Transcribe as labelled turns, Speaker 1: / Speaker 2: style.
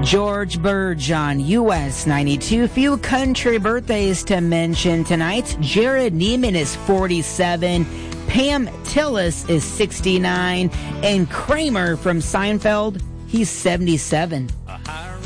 Speaker 1: George Burge on US 92. Few country birthdays to mention tonight. Jared Neiman is 47. Pam Tillis is 69. And Kramer from Seinfeld, he's 77.